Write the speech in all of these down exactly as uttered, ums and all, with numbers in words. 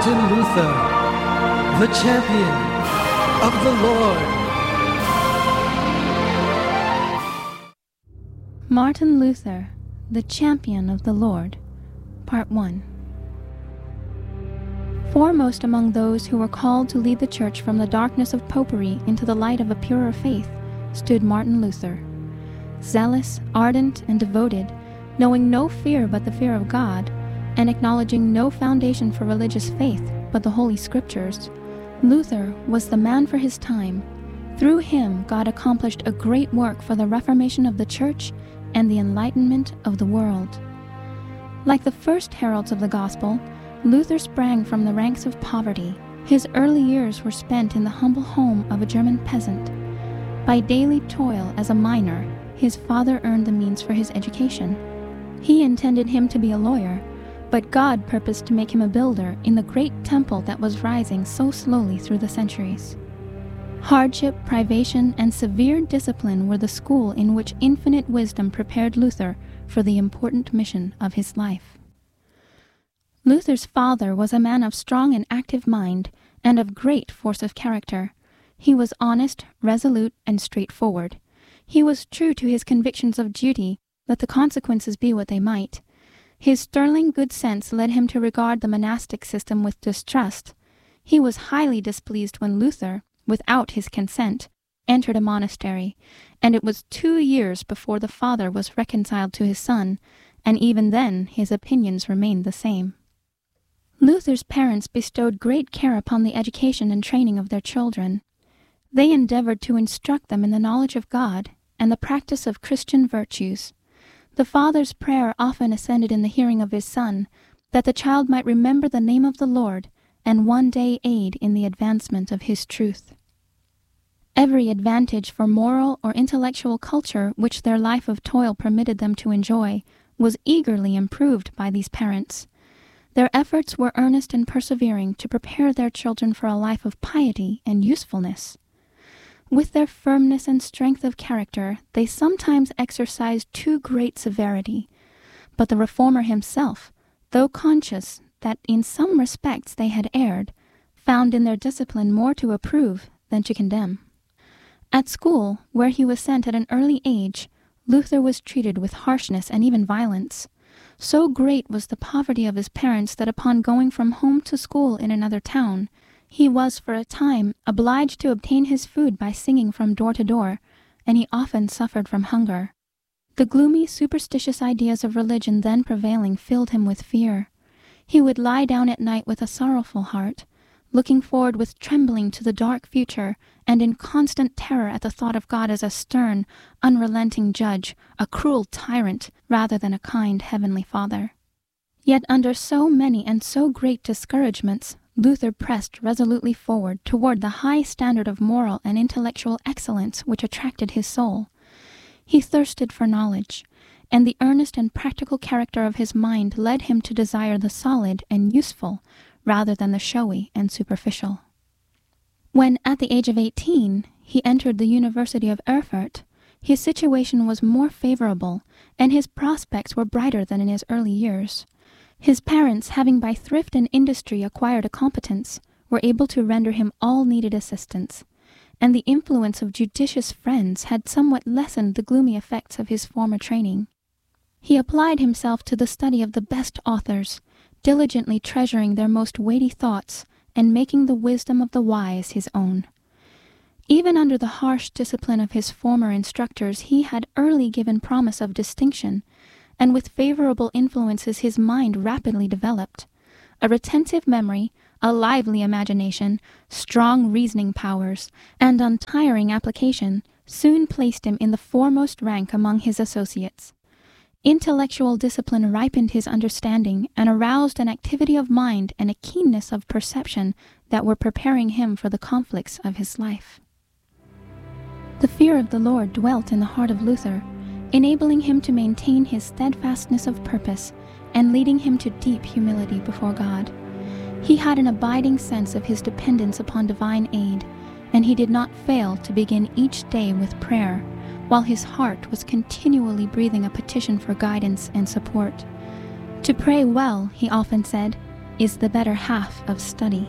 Martin Luther, the champion of the Lord. Martin Luther, the champion of the Lord. Part one. Foremost among those who were called to lead the Church from the darkness of popery into the light of a purer faith stood Martin Luther. Zealous, ardent, and devoted, knowing no fear but the fear of God, and acknowledging no foundation for religious faith but the Holy Scriptures, Luther was the man for his time. Through him, God accomplished a great work for the reformation of the Church and the enlightenment of the world. Like the first heralds of the gospel, Luther sprang from the ranks of poverty. His early years were spent in the humble home of a German peasant. By daily toil as a miner, his father earned the means for his education. He intended him to be a lawyer, but God purposed to make him a builder in the great temple that was rising so slowly through the centuries. Hardship, privation, and severe discipline were the school in which infinite wisdom prepared Luther for the important mission of his life. Luther's father was a man of strong and active mind and of great force of character. He was honest, resolute, and straightforward. He was true to his convictions of duty, let the consequences be what they might. His sterling good sense led him to regard the monastic system with distrust. He was highly displeased when Luther, without his consent, entered a monastery, and it was two years before the father was reconciled to his son, and even then his opinions remained the same. Luther's parents bestowed great care upon the education and training of their children. They endeavored to instruct them in the knowledge of God and the practice of Christian virtues. The father's prayer often ascended in the hearing of his son, that the child might remember the name of the Lord and one day aid in the advancement of his truth. Every advantage for moral or intellectual culture which their life of toil permitted them to enjoy was eagerly improved by these parents. Their efforts were earnest and persevering to prepare their children for a life of piety and usefulness. With their firmness and strength of character, they sometimes exercised too great severity, but the reformer himself, though conscious that in some respects they had erred, found in their discipline more to approve than to condemn. At school, where he was sent at an early age, Luther was treated with harshness and even violence. So great was the poverty of his parents that upon going from home to school in another town, he was for a time obliged to obtain his food by singing from door to door, and he often suffered from hunger. The gloomy, superstitious ideas of religion then prevailing filled him with fear. He would lie down at night with a sorrowful heart, looking forward with trembling to the dark future, and in constant terror at the thought of God as a stern, unrelenting judge, a cruel tyrant, rather than a kind heavenly Father. Yet under so many and so great discouragements, Luther pressed resolutely forward toward the high standard of moral and intellectual excellence which attracted his soul. He thirsted for knowledge, and the earnest and practical character of his mind led him to desire the solid and useful rather than the showy and superficial. When, at the age of eighteen, he entered the University of Erfurt, his situation was more favorable, and his prospects were brighter than in his early years. His parents, having by thrift and industry acquired a competence, were able to render him all needed assistance, and the influence of judicious friends had somewhat lessened the gloomy effects of his former training. He applied himself to the study of the best authors, diligently treasuring their most weighty thoughts, and making the wisdom of the wise his own. Even under the harsh discipline of his former instructors, he had early given promise of distinction, and with favorable influences his mind rapidly developed. A retentive memory, a lively imagination, strong reasoning powers, and untiring application soon placed him in the foremost rank among his associates. Intellectual discipline ripened his understanding and aroused an activity of mind and a keenness of perception that were preparing him for the conflicts of his life. The fear of the Lord dwelt in the heart of Luther, enabling him to maintain his steadfastness of purpose and leading him to deep humility before God. He had an abiding sense of his dependence upon divine aid, and he did not fail to begin each day with prayer, while his heart was continually breathing a petition for guidance and support. To pray well, he often said, is the better half of study.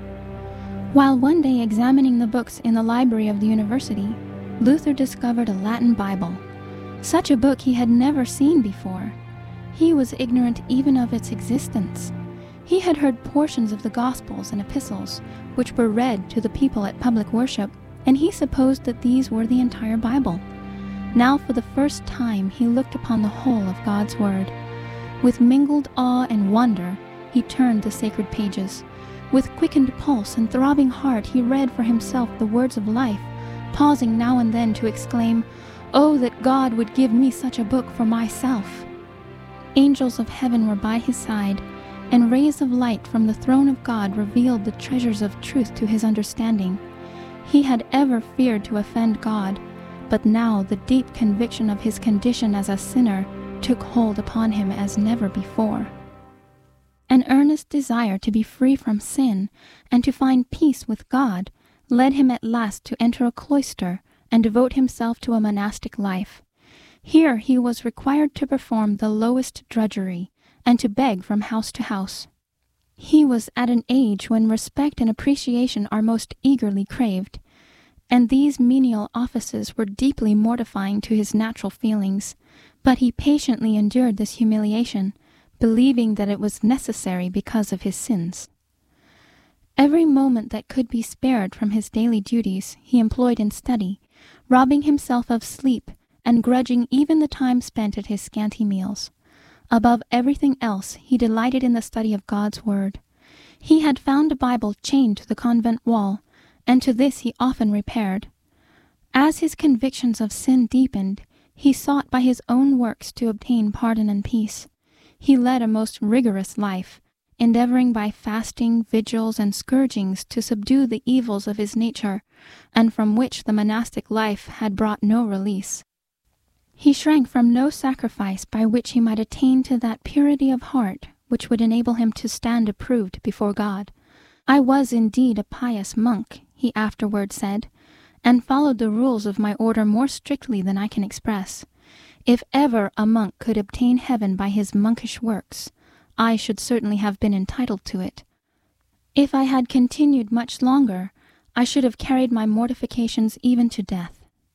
While one day examining the books in the library of the university, Luther discovered a Latin Bible. Such a book he had never seen before. He was ignorant even of its existence. He had heard portions of the Gospels and Epistles, which were read to the people at public worship, and he supposed that these were the entire Bible. Now for the first time he looked upon the whole of God's Word. With mingled awe and wonder, he turned the sacred pages. With quickened pulse and throbbing heart he read for himself the words of life, pausing now and then to exclaim, "Oh, that God would give me such a book for myself!" Angels of heaven were by his side, and rays of light from the throne of God revealed the treasures of truth to his understanding. He had ever feared to offend God, but now the deep conviction of his condition as a sinner took hold upon him as never before. An earnest desire to be free from sin and to find peace with God led him at last to enter a cloister and devote himself to a monastic life. Here he was required to perform the lowest drudgery and to beg from house to house. He was at an age when respect and appreciation are most eagerly craved, and these menial offices were deeply mortifying to his natural feelings, but he patiently endured this humiliation, believing that it was necessary because of his sins. Every moment that could be spared from his daily duties he employed in study, robbing himself of sleep and grudging even the time spent at his scanty meals. Above everything else, he delighted in the study of God's Word. He had found a Bible chained to the convent wall, and to this he often repaired. As his convictions of sin deepened, he sought by his own works to obtain pardon and peace. He led a most rigorous life, endeavoring by fasting, vigils, and scourgings to subdue the evils of his nature, and from which the monastic life had brought no release. He shrank from no sacrifice by which he might attain to that purity of heart which would enable him to stand approved before God. "I was indeed a pious monk," he afterward said, "and followed the rules of my order more strictly than I can express. If ever a monk could obtain heaven by his monkish works, I should certainly have been entitled to it. If I had continued much longer, I should have carried my mortifications even to death."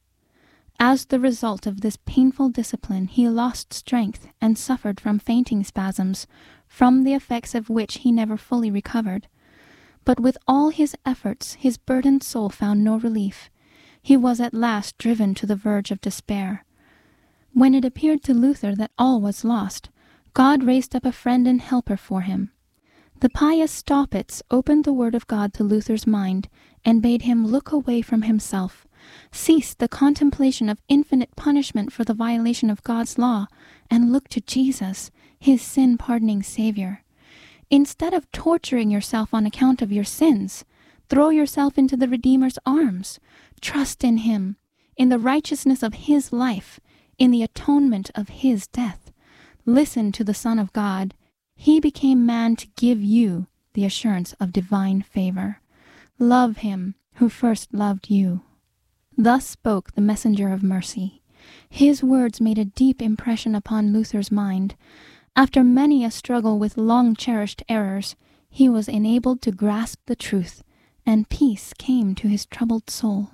As the result of this painful discipline, he lost strength and suffered from fainting spasms, from the effects of which he never fully recovered. But with all his efforts, his burdened soul found no relief. He was at last driven to the verge of despair. When it appeared to Luther that all was lost, God raised up a friend and helper for him. The pious Staupitz opened the word of God to Luther's mind and bade him look away from himself, cease the contemplation of infinite punishment for the violation of God's law, and look to Jesus, his sin-pardoning Savior. Instead of torturing yourself on account of your sins, throw yourself into the Redeemer's arms. Trust in him, in the righteousness of his life, in the atonement of his death. Listen to the Son of God. He became man to give you the assurance of divine favor. Love him who first loved you. Thus spoke the messenger of mercy. His words made a deep impression upon Luther's mind. After many a struggle with long-cherished errors, he was enabled to grasp the truth, and peace came to his troubled soul.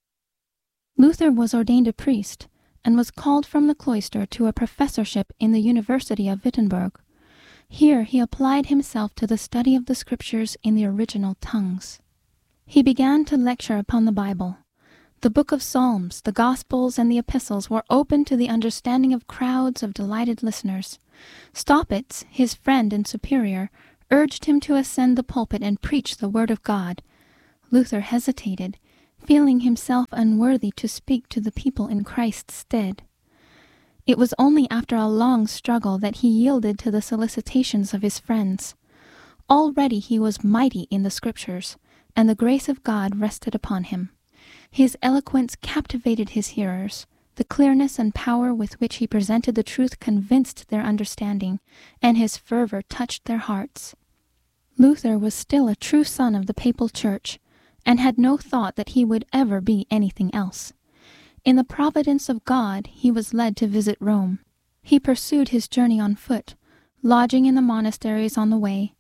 Luther was ordained a priest, and was called from the cloister to a professorship in the University of Wittenberg. Here he applied himself to the study of the Scriptures in the original tongues. He began to lecture upon the Bible. The Book of Psalms, the Gospels, and the Epistles were open to the understanding of crowds of delighted listeners. Staupitz, his friend and superior, urged him to ascend the pulpit and preach the Word of God. Luther hesitated, feeling himself unworthy to speak to the people in Christ's stead. It was only after a long struggle that he yielded to the solicitations of his friends. Already he was mighty in the Scriptures, and the grace of God rested upon him. His eloquence captivated his hearers. The clearness and power with which he presented the truth convinced their understanding, and his fervor touched their hearts. Luther was still a true son of the Papal Church, and had no thought that he would ever be anything else. In the providence of God, he was led to visit Rome. He pursued his journey on foot, lodging in the monasteries on the way.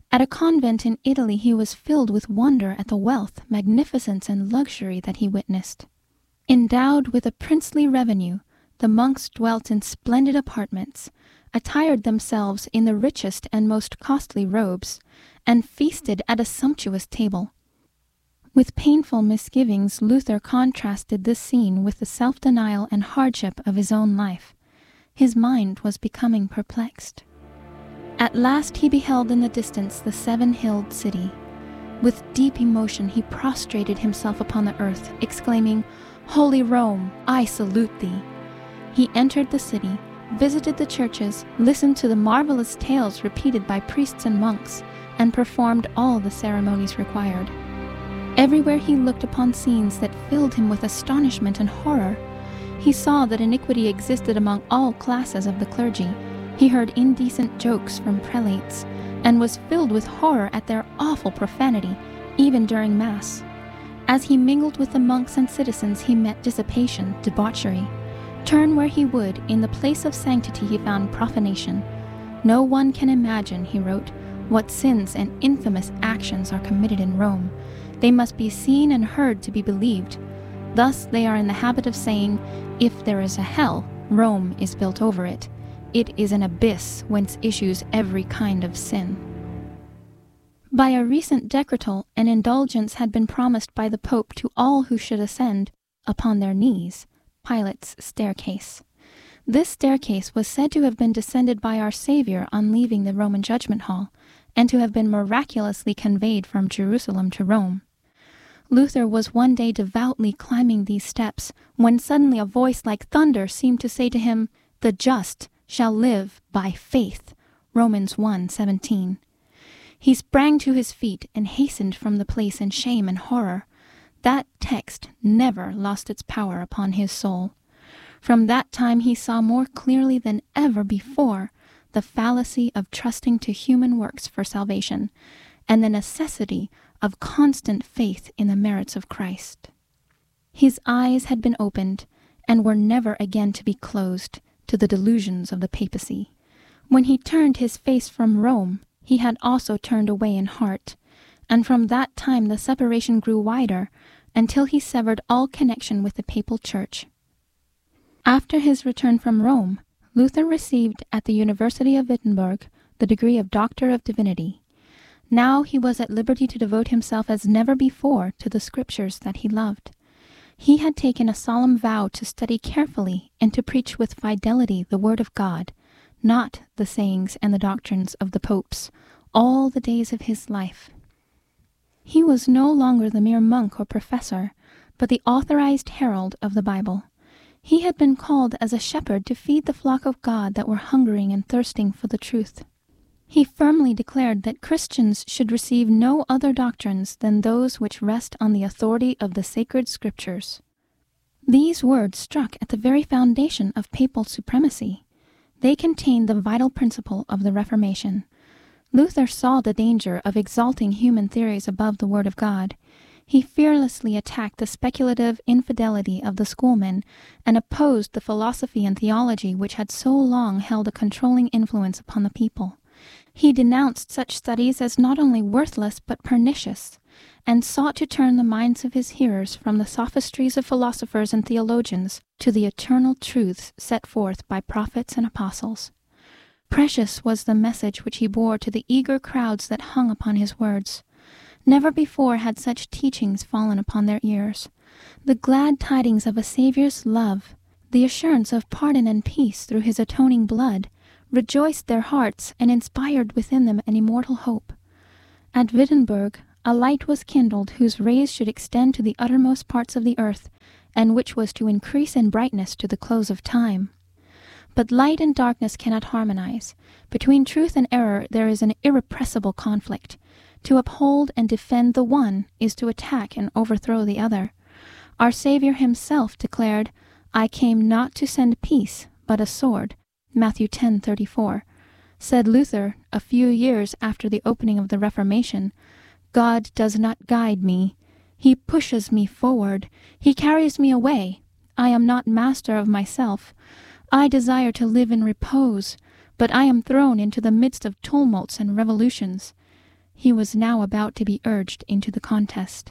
At a convent in Italy he was filled with wonder at the wealth, magnificence, and luxury that he witnessed. Endowed with a princely revenue, the monks dwelt in splendid apartments, attired themselves in the richest and most costly robes, and feasted at a sumptuous table. With painful misgivings, Luther contrasted this scene with the self-denial and hardship of his own life. His mind was becoming perplexed. At last he beheld in the distance the seven-hilled city. With deep emotion he prostrated himself upon the earth, exclaiming, "Holy Rome, I salute thee." He entered the city, visited the churches, listened to the marvelous tales repeated by priests and monks, and performed all the ceremonies required. Everywhere he looked upon scenes that filled him with astonishment and horror. He saw that iniquity existed among all classes of the clergy. He heard indecent jokes from prelates, and was filled with horror at their awful profanity, even during Mass. As he mingled with the monks and citizens, he met dissipation, debauchery. Turn where he would, in the place of sanctity he found profanation. "No one can imagine," he wrote, "what sins and infamous actions are committed in Rome. They must be seen and heard to be believed. Thus they are in the habit of saying, if there is a hell, Rome is built over it. It is an abyss whence issues every kind of sin." By a recent decretal, an indulgence had been promised by the Pope to all who should ascend, upon their knees, Pilate's staircase. This staircase was said to have been descended by our Savior on leaving the Roman judgment hall, and to have been miraculously conveyed from Jerusalem to Rome. Luther was one day devoutly climbing these steps, when suddenly a voice like thunder seemed to say to him, "The just shall live by faith." Romans one seventeen. He sprang to his feet and hastened from the place in shame and horror. That text never lost its power upon his soul. From that time he saw more clearly than ever before the fallacy of trusting to human works for salvation, and the necessity of constant faith in the merits of Christ. His eyes had been opened, and were never again to be closed, to the delusions of the papacy. When he turned his face from Rome, he had also turned away in heart, and from that time the separation grew wider, until he severed all connection with the papal church. After his return from Rome, Luther received at the University of Wittenberg the degree of Doctor of Divinity. Now he was at liberty to devote himself as never before to the Scriptures that he loved. He had taken a solemn vow to study carefully and to preach with fidelity the Word of God, not the sayings and the doctrines of the popes, all the days of his life. He was no longer the mere monk or professor, but the authorized herald of the Bible. He had been called as a shepherd to feed the flock of God that were hungering and thirsting for the truth. He firmly declared that Christians should receive no other doctrines than those which rest on the authority of the sacred Scriptures. These words struck at the very foundation of papal supremacy. They contained the vital principle of the Reformation. Luther saw the danger of exalting human theories above the Word of God. He fearlessly attacked the speculative infidelity of the schoolmen and opposed the philosophy and theology which had so long held a controlling influence upon the people. He denounced such studies as not only worthless but pernicious, and sought to turn the minds of his hearers from the sophistries of philosophers and theologians to the eternal truths set forth by prophets and apostles. Precious was the message which he bore to the eager crowds that hung upon his words. Never before had such teachings fallen upon their ears. The glad tidings of a Saviour's love, the assurance of pardon and peace through his atoning blood, rejoiced their hearts and inspired within them an immortal hope. At Wittenberg, a light was kindled whose rays should extend to the uttermost parts of the earth, and which was to increase in brightness to the close of time. But light and darkness cannot harmonize. Between truth and error there is an irrepressible conflict. To uphold and defend the one is to attack and overthrow the other. Our Savior himself declared, "I came not to send peace, but a sword," Matthew ten thirty-four. Said Luther, a few years after the opening of the Reformation, "God does not guide me. He pushes me forward. He carries me away. I am not master of myself. I desire to live in repose, but I am thrown into the midst of tumults and revolutions. he was now about to be urged into the contest.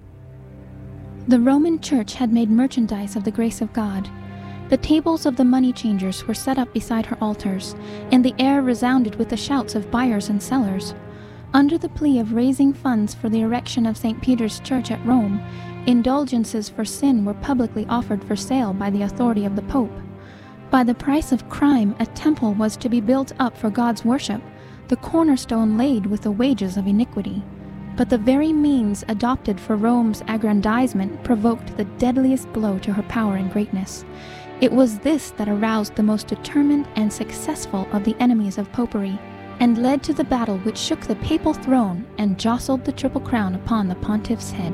The Roman Church had made merchandise of the grace of God. The tables of the money changers were set up beside her altars, and the air resounded with the shouts of buyers and sellers. Under the plea of raising funds for the erection of Saint Peter's Church at Rome, indulgences for sin were publicly offered for sale by the authority of the Pope. By the price of crime, a temple was to be built up for God's worship, the cornerstone laid with the wages of iniquity. But the very means adopted for Rome's aggrandizement provoked the deadliest blow to her power and greatness. It was this that aroused the most determined and successful of the enemies of popery, and led to the battle which shook the papal throne and jostled the triple crown upon the pontiff's head.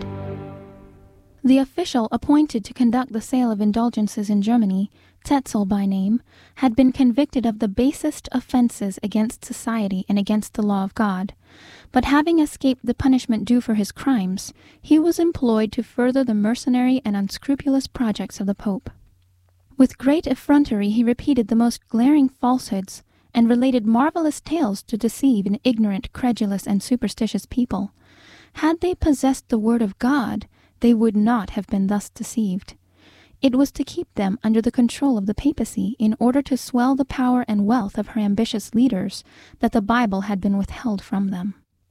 The official appointed to conduct the sale of indulgences in Germany, Tetzel by name, had been convicted of the basest offenses against society and against the law of God. But having escaped the punishment due for his crimes, he was employed to further the mercenary and unscrupulous projects of the Pope. With great effrontery he repeated the most glaring falsehoods, and related marvelous tales to deceive an ignorant, credulous, and superstitious people. Had they possessed the word of God, they would not have been thus deceived. It was to keep them under the control of the papacy in order to swell the power and wealth of her ambitious leaders that the Bible had been withheld from them.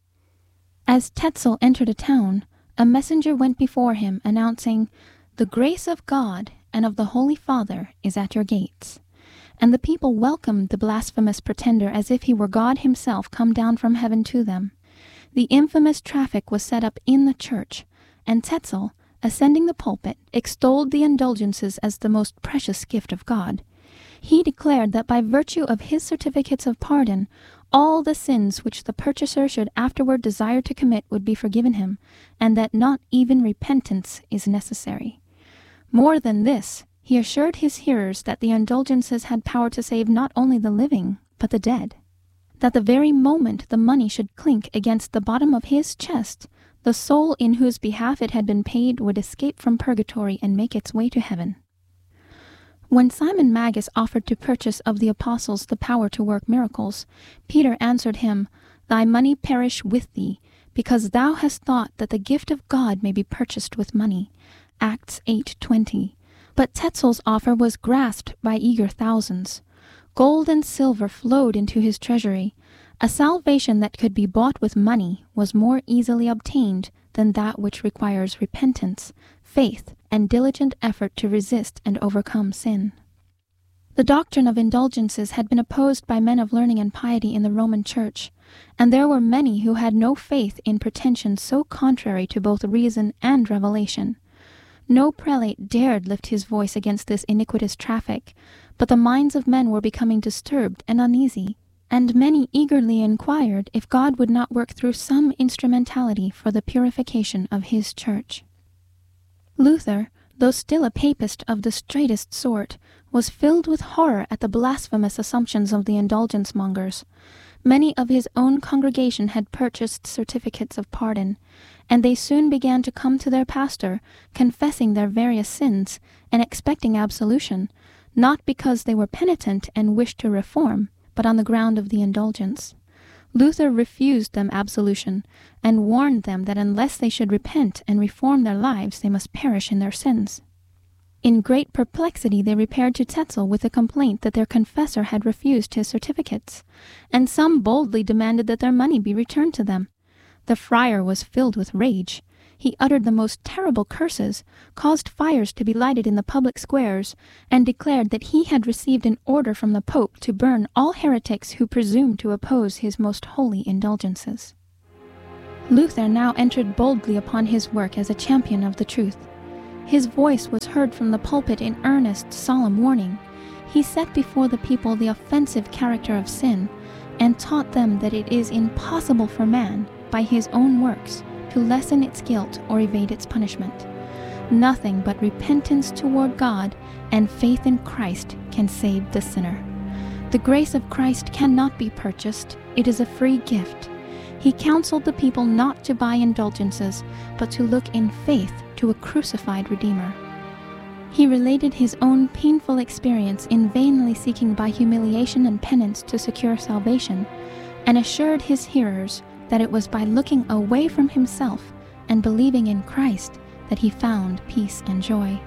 As Tetzel entered a town, a messenger went before him, announcing, "The grace of God and of the Holy Father is at your gates." And the people welcomed the blasphemous pretender as if he were God himself come down from heaven to them. The infamous traffic was set up in the church, and Tetzel, ascending the pulpit, extolled the indulgences as the most precious gift of God. He declared that by virtue of his certificates of pardon, all the sins which the purchaser should afterward desire to commit would be forgiven him, and that not even repentance is necessary. More than this, he assured his hearers that the indulgences had power to save not only the living, but the dead. That the very moment the money should clink against the bottom of his chest, the soul in whose behalf it had been paid would escape from purgatory and make its way to heaven. When Simon Magus offered to purchase of the apostles the power to work miracles, Peter answered him, "Thy money perish with thee, because thou hast thought that the gift of God may be purchased with money." Acts eight twenty. But Tetzel's offer was grasped by eager thousands. Gold and silver flowed into his treasury. A salvation that could be bought with money was more easily obtained than that which requires repentance, faith, and diligent effort to resist and overcome sin. The doctrine of indulgences had been opposed by men of learning and piety in the Roman Church, and there were many who had no faith in pretensions so contrary to both reason and revelation. No prelate dared lift his voice against this iniquitous traffic, but the minds of men were becoming disturbed and uneasy, and many eagerly inquired if God would not work through some instrumentality for the purification of his church. Luther, though still a papist of the straitest sort, was filled with horror at the blasphemous assumptions of the indulgence mongers. Many of his own congregation had purchased certificates of pardon, and they soon began to come to their pastor, confessing their various sins and expecting absolution, not because they were penitent and wished to reform, but on the ground of the indulgence. Luther refused them absolution, and warned them that unless they should repent and reform their lives, they must perish in their sins. In great perplexity they repaired to Tetzel with a complaint that their confessor had refused his certificates, and some boldly demanded that their money be returned to them. The friar was filled with rage. He uttered the most terrible curses, caused fires to be lighted in the public squares, and declared that he had received an order from the Pope to burn all heretics who presumed to oppose his most holy indulgences. Luther now entered boldly upon his work as a champion of the truth. His voice was heard from the pulpit in earnest, solemn warning. He set before the people the offensive character of sin, and taught them that it is impossible for man, by his own works, to lessen its guilt or evade its punishment. Nothing but repentance toward God and faith in Christ can save the sinner. The grace of Christ cannot be purchased. It is a free gift. He counseled the people not to buy indulgences, but to look in faith to a crucified Redeemer. He related his own painful experience in vainly seeking by humiliation and penance to secure salvation, and assured his hearers, that it was by looking away from himself and believing in Christ that he found peace and joy.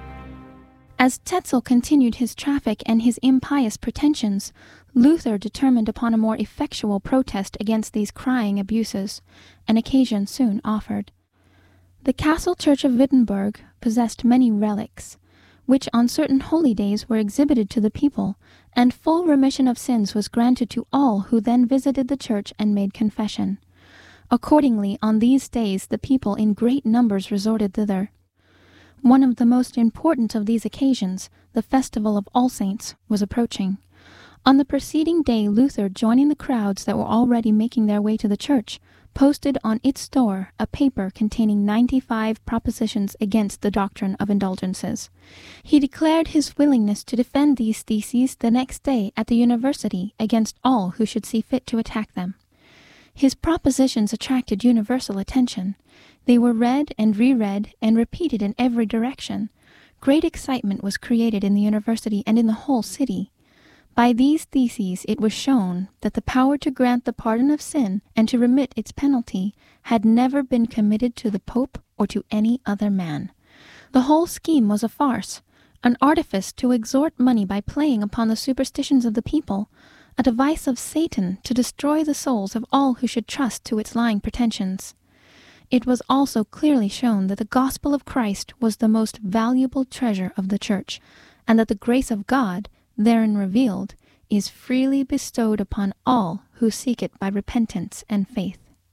As Tetzel continued his traffic and his impious pretensions, Luther determined upon a more effectual protest against these crying abuses. An occasion soon offered. The castle church of Wittenberg possessed many relics, which on certain holy days were exhibited to the people, and full remission of sins was granted to all who then visited the church and made confession. Accordingly, on these days the people in great numbers resorted thither. One of the most important of these occasions, the festival of All Saints, was approaching. On the preceding day, Luther, joining the crowds that were already making their way to the church, posted on its door a paper containing ninety-five propositions against the doctrine of indulgences. He declared his willingness to defend these theses the next day at the university against all who should see fit to attack them. His propositions attracted universal attention. They were read and reread and repeated in every direction. Great excitement was created in the university and in the whole city. By these theses it was shown that the power to grant the pardon of sin and to remit its penalty had never been committed to the Pope or to any other man. The whole scheme was a farce, an artifice to extort money by playing upon the superstitions of the people, a device of Satan to destroy the souls of all who should trust to its lying pretensions. It was also clearly shown that the gospel of Christ was the most valuable treasure of the Church, and that the grace of God, therein revealed, is freely bestowed upon all who seek it by repentance and faith.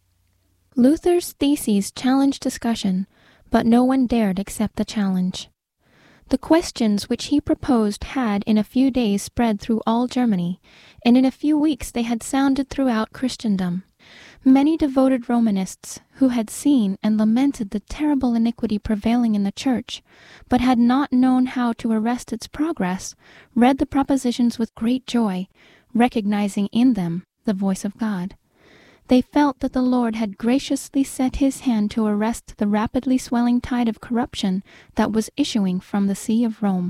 Luther's theses challenged discussion, but no one dared accept the challenge. The questions which he proposed had in a few days spread through all Germany, and in a few weeks they had sounded throughout Christendom. Many devoted Romanists, who had seen and lamented the terrible iniquity prevailing in the Church, but had not known how to arrest its progress, read the propositions with great joy, recognizing in them the voice of God. They felt that the Lord had graciously set his hand to arrest the rapidly swelling tide of corruption that was issuing from the See of Rome.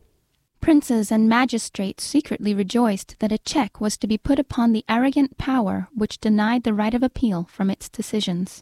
Princes and magistrates secretly rejoiced that a check was to be put upon the arrogant power which denied the right of appeal from its decisions.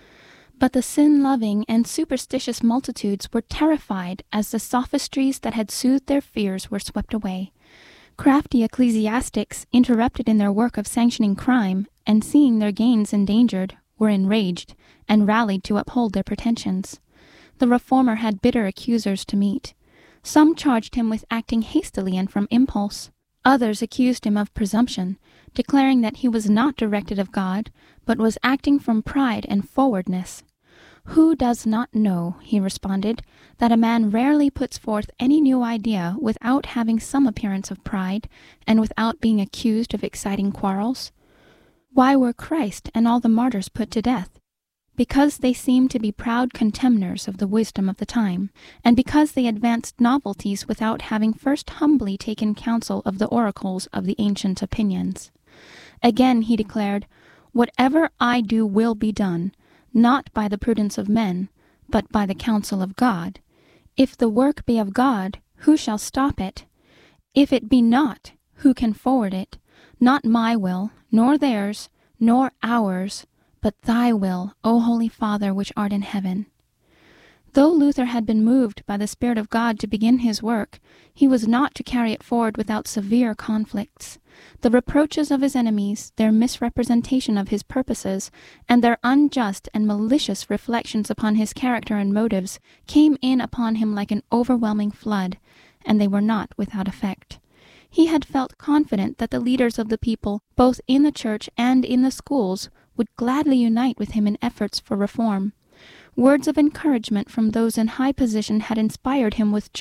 But the sin-loving and superstitious multitudes were terrified as the sophistries that had soothed their fears were swept away. Crafty ecclesiastics, interrupted in their work of sanctioning crime, and seeing their gains endangered, were enraged, and rallied to uphold their pretensions. The reformer had bitter accusers to meet. Some charged him with acting hastily and from impulse. Others accused him of presumption, declaring that he was not directed of God, but was acting from pride and forwardness. "Who does not know," he responded, "that a man rarely puts forth any new idea without having some appearance of pride, and without being accused of exciting quarrels? Why were Christ and all the martyrs put to death? Because they seemed to be proud contemners of the wisdom of the time, and because they advanced novelties without having first humbly taken counsel of the oracles of the ancient opinions." Again he declared, "Whatever I do will be done, not by the prudence of men, but by the counsel of God. If the work be of God, who shall stop it? If it be not, who can forward it? Not my will, nor theirs, nor ours, but thy will, O Holy Father, which art in heaven." Though Luther had been moved by the Spirit of God to begin his work, he was not to carry it forward without severe conflicts. The reproaches of his enemies, their misrepresentation of his purposes, and their unjust and malicious reflections upon his character and motives came in upon him like an overwhelming flood, and they were not without effect. He had felt confident that the leaders of the people, both in the church and in the schools, would gladly unite with him in efforts for reform. Words of encouragement from those in high position had inspired him with